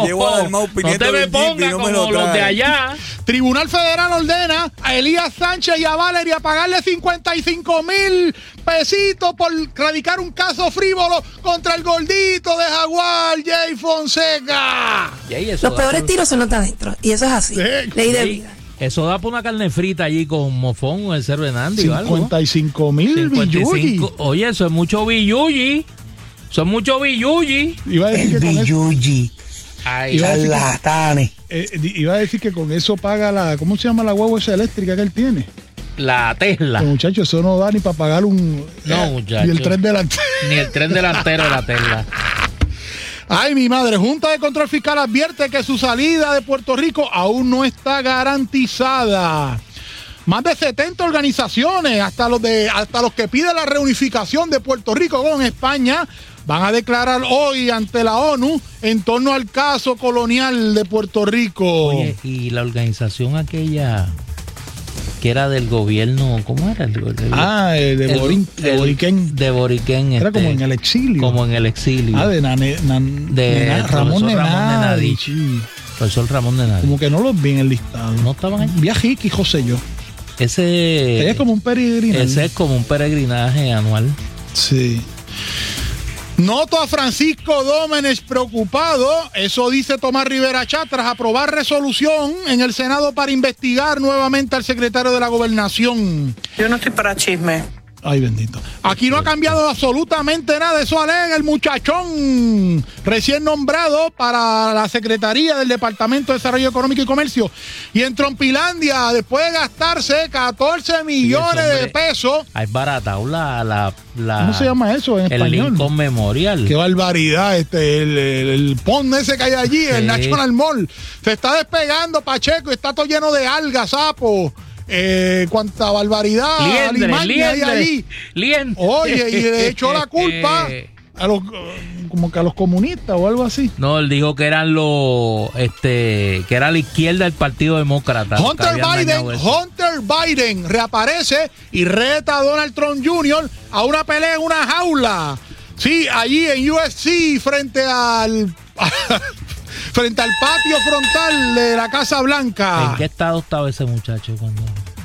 llevo a Dalmau 500 no te me pongas no como me lo los de trae. allá. Tribunal Federal ordena a Elías Sánchez y a Valeria pagarle 55,000 pesitos por radicar un caso frívolo contra el gordito de Jaguar, Jay Fonseca. Los peores tiros son los de adentro. Y eso es así. Sí. Ley de vida. Eso da por una carne frita allí con mofón o el Cerro Hernández o algo. 55,000 billuyi. Oye, eso es mucho billuyi. Eso es mucho billuyi. Iba a decir El que con eso, billuyi. Ay, Iba a decir que- Charlatanes. iba a decir que con eso paga la, ¿cómo se llama la guagua esa eléctrica que él tiene? la Tesla. Muchachos, eso no da ni para pagar un... No, muchacho. Ni el tren delantero. Ni el tren delantero de la Tesla. Ay, mi madre, Junta de Control Fiscal advierte que su salida de Puerto Rico aún no está garantizada. Más de 70 organizaciones, hasta los que piden la reunificación de Puerto Rico con España, van a declarar hoy ante la ONU en torno al caso colonial de Puerto Rico. Oye, y la organización aquella que era del gobierno, ¿cómo era? De Boriquén. De Boriquén. Era como en el exilio. Como en el exilio. De Ramón Nenadi. Profesor Ramón Nenadi. Como que no los vi en el listado. No estaban allí. Viaje y José yo. Ese es como un peregrinaje. Ese es como un peregrinaje anual. Sí. Noto a Francisco Dómenes preocupado, eso dice Tomás Rivera Chat, tras aprobar resolución en el Senado para investigar nuevamente al secretario de la Gobernación. Yo no estoy para chisme. Ay, bendito. Aquí no ha cambiado absolutamente nada. Eso alega el muchachón recién nombrado para la Secretaría del Departamento de Desarrollo Económico y Comercio. Y en Trompilandia, después de gastarse 14 millones de pesos. Hay baratao la ¿cómo se llama eso en español? El Lincoln Memorial. Qué barbaridad. El pond ese que hay allí, el National Mall. Se está despegando, Pacheco, y está todo lleno de algas, sapos. Cuánta barbaridad, liendre. hay allí. Oye, y le echó la culpa a los, como que a los comunistas o algo así. No, él dijo que eran que era la izquierda del Partido Demócrata. Hunter Biden reaparece y reta a Donald Trump Jr. a una pelea en una jaula. Sí, allí en UFC frente al patio frontal de la Casa Blanca. ¿En qué estado estaba ese muchacho cuando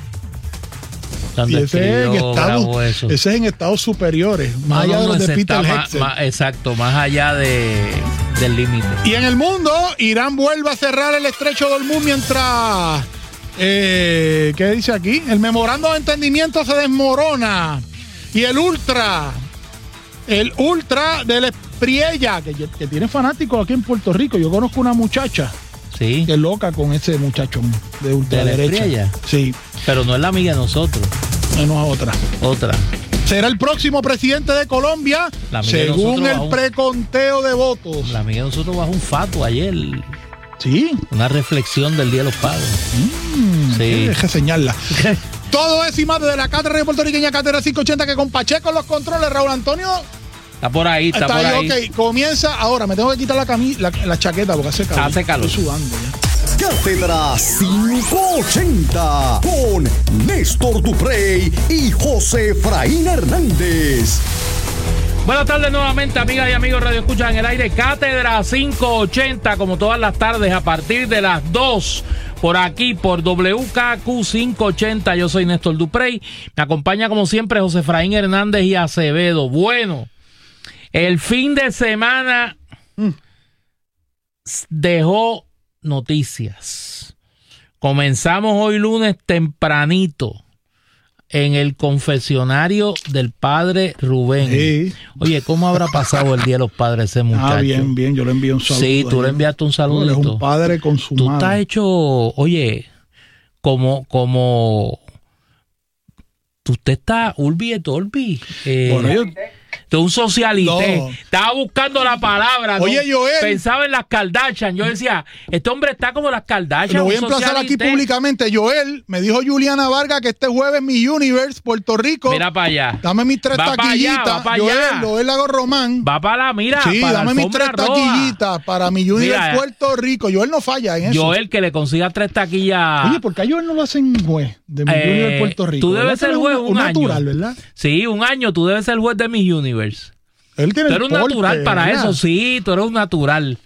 ese es en estados superiores, más allá de los de Peter Hegseth. Exacto, más allá del límite. Y en el mundo, Irán vuelve a cerrar el estrecho de Hormuz mientras ¿qué dice aquí? El memorando de entendimiento se desmorona. Y el ultra del Espriella, que tiene fanáticos aquí en Puerto Rico. Yo conozco una muchacha. Sí. Que loca con ese muchacho de ultraderecha. Sí. Pero no es la amiga de nosotros. No es otra. Será el próximo presidente de Colombia, según el preconteo de votos. La amiga de nosotros bajó un fato ayer. Sí. Una reflexión del Día de los Padres. Sí. Deje señalarla. Todo es y más desde la cátedra puertorriqueña, Cátedra 580, que con Pacheco en los controles. Raúl Antonio está por ahí. Ok, comienza ahora. Me tengo que quitar la chaqueta porque hace calor. Estoy sudando ya. Cátedra 580 con Néstor Duprey y José Efraín Hernández. Buenas tardes nuevamente, amigas y amigos Radio Escucha en el aire. Cátedra 580, como todas las tardes, a partir de las 2, por aquí, por WKQ 580. Yo soy Néstor Duprey. Me acompaña, como siempre, José Efraín Hernández y Acevedo. Bueno, el fin de semana dejó noticias. Comenzamos hoy lunes tempranito en el confesionario del padre Rubén. Sí. Oye, ¿cómo habrá pasado el Día de los Padres ese muchacho? Bien, yo le envié un saludo. Sí, tú le enviaste un saludo. Es un padre consumado. Tú estás hecho, oye, como usted está Urbi et Orbi. Bueno, de un socialité. No. Estaba buscando la palabra. Oye, ¿no? Joel. Pensaba en las Kardashian. Yo decía, este hombre está como las Kardashian. Lo voy a emplazar aquí públicamente. Joel, me dijo Juliana Vargas que este jueves mi Universe, Puerto Rico. Mira para allá. Dame mis 3 taquillitas. Joel Lago Román. Va para la, mira. Sí, para dame mis 3 taquillitas para mi Universe Puerto Rico. Joel no falla en eso. Joel, que le consiga 3 taquillas. Oye, ¿por qué a Joel no lo hacen juez de mi Universe Puerto Rico? Tú debes ser juez un año. Natural, ¿verdad? Sí, un año. Tú debes ser juez de mi Universe. Él tiene tú eres un natural para eso, sí, tú eres un natural.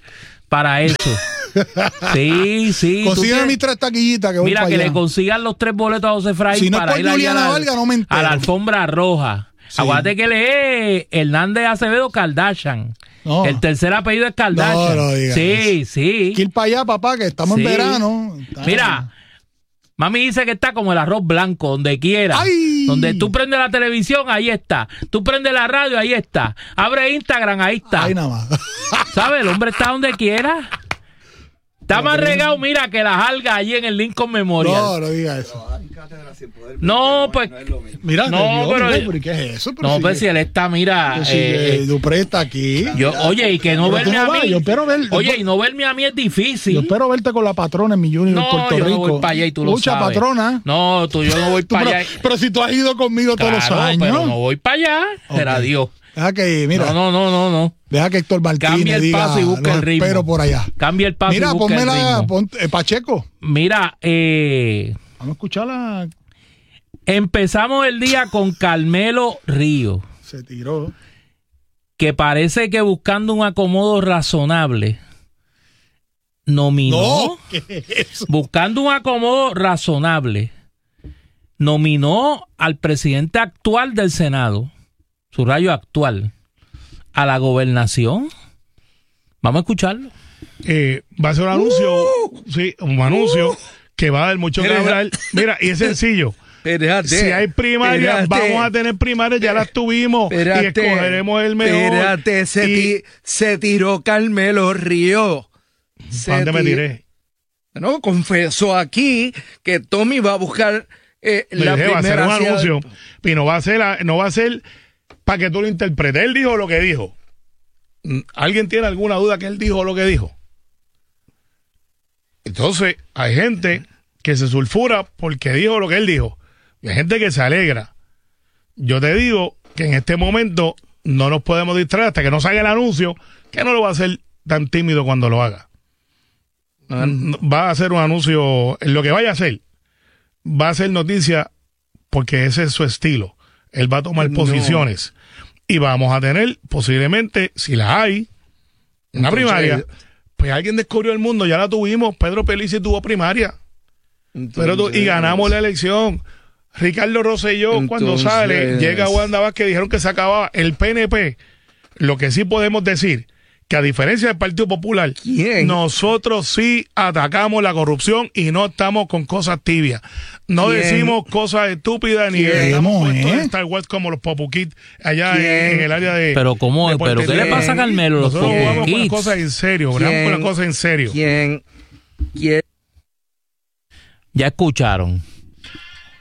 para eso. Sí. Consígueme mis 3 taquillitas que voy mira, para que allá. le consigan los 3 boletos a José Efraín Si no para es por ir allá Juliana Vargas, no me entero. a la alfombra roja. Sí. Aguante que le es Hernández Acevedo Kardashian. No. El tercer apellido es Kardashian. No digas sí. Hay que ir para allá, papá, que estamos Sí. en verano. Mira, mami dice que está como el arroz blanco, donde quiera. ¡Ay! Donde tú prendes la televisión, ahí está. Tú prendes la radio, ahí está. Abre Instagram, ahí está. Ahí nada más. ¿Sabes? El hombre está donde quiera. Está más regado, mira, que las algas allí en el Lincoln Memorial. No diga eso. No, pues. Mira, No, pero pero- ¿qué es eso? Pero No, si- pues si él está, mira. pero si Dupré está aquí. Oye, y que no Pero tú verme no a vas, mí. yo espero ver- Oye, y no verme a mí es difícil. Yo espero verte con la patrona en mi Junior No, Puerto yo Rico. no voy para allá y tú lo Mucha sabes. patrona. No, yo no voy Tú, para pero, allá. pero si tú has ido conmigo todos los Claro, años. pero no voy para allá. Será Ok. Dios. Deja que, mira, No. deja que Héctor Cambia Martínez el diga, paso y busca los el ritmo. espero por allá. Cambia el paso Mira, y busca el ritmo. Pacheco. Mira, Vamos a escucharla. empezamos el día con Carmelo Ríos, Se tiró. que parece que buscando un acomodo razonable nominó. No, ¿qué es eso? Buscando un acomodo razonable, nominó al presidente actual del Senado, subrayo actual, a la gobernación. Vamos a escucharlo. Va a ser un anuncio, sí, un anuncio que va a dar mucho que hablar. Mira, y es sencillo. Espérate, Si hay primarias, espérate. vamos a tener primarias, ya las tuvimos y Espérate, escogeremos el mejor. Espérate, se tiró Carmelo Ríos. ¿Dónde me tiré? Bueno, confesó aquí que Tommy va a buscar la Me dije, va a ser primera un hacia- anuncio y no va a ser para que tú lo interpretes. Él dijo lo que dijo. ¿Alguien tiene alguna duda que él dijo lo que dijo? Entonces, hay gente que se sulfura porque dijo lo que él dijo. Y hay gente que se alegra. Yo te digo que en este momento no nos podemos distraer hasta que no salga el anuncio, que no lo va a hacer tan tímido cuando lo haga. Va a hacer un anuncio, lo que vaya a hacer, va a ser noticia porque ese es su estilo. Él va a tomar posiciones y vamos a tener posiblemente, si la hay, una Entonces, primaria. Pues alguien descubrió el mundo, ya la tuvimos. Pedro Pelici tuvo primaria y ganamos la elección. Ricardo Rosselló, cuando Entonces, sale, llega a Wanda Vázquez, dijeron que se acababa el PNP. Lo que sí podemos decir, que a diferencia del Partido Popular, ¿Quién? nosotros sí atacamos la corrupción y no estamos con cosas tibias. No ¿Quién? decimos cosas estúpidas ni ¿Quién? estamos puestos en ¿Eh? Star Wars como los Popu Kids allá ¿Quién? en el área de. Pero ¿cómo? de ¿Pero Puerto qué le Rico. pasa a Carmelo? Los Nosotros Popu vamos con las Kids. cosas en serio, ¿verdad? Con las cosas en serio. ¿Quién? Ya escucharon.